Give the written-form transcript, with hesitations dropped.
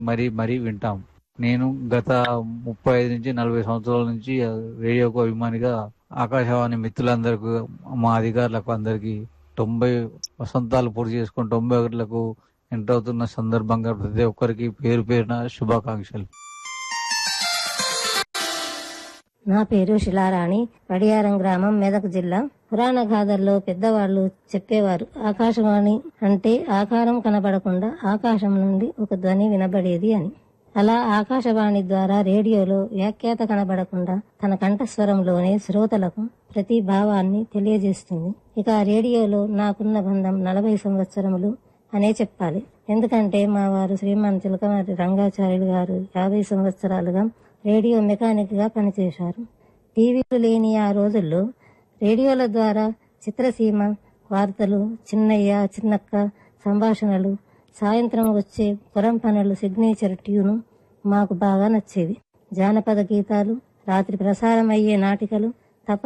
మరీ మరీ వింటాం. నేను గత 35-40 సంవత్సరాల నుంచి రేడియోకు అభిమానిగా ఆకాశవాణి మిత్రులందరికీ, మా అధికారులకు అందరికీ 90 వసంతాలు పూర్తి చేసుకుని 91లకు ఎంటర్ అవుతున్న సందర్భంగా ప్రతి ఒక్కరికి పేరు పేరున శుభాకాంక్షలు. నా పేరు శిలారాణి, వడియారం గ్రామం, మెదక్ జిల్లా. పురాణ గాథల్లో పెద్దవాళ్లు చెప్పేవారు, ఆకాశవాణి అంటే ఆకారం కనబడకుండా ఆకాశం నుండి ఒక ధ్వని వినబడేది అని. అలా ఆకాశవాణి ద్వారా రేడియోలో వ్యాఖ్యాత కనబడకుండా తన కంఠస్వరంలోనే శ్రోతలకు ప్రతి భావాన్ని తెలియజేస్తుంది. ఇక రేడియోలో నాకున్న బంధం 40 సంవత్సరములు అనే చెప్పాలి. ఎందుకంటే మా వారు శ్రీమాన్ చిలకమర్రి రంగాచార్యులు గారు 50 సంవత్సరాలుగా రేడియో మెకానిక్ గా పనిచేశారు. టీవీలు లేని ఆ రోజుల్లో రేడియోల ద్వారా చిత్రసీమ, వార్తలు, చిన్నయ్య చిన్నక్క సంభాషణలు, సాయంత్రం వచ్చే పురం పనులు, సిగ్నేచర్ ట్యూను మాకు బాగా నచ్చేవి. జానపద గీతాలు, రాత్రి ప్రసారం అయ్యే నాటికలు,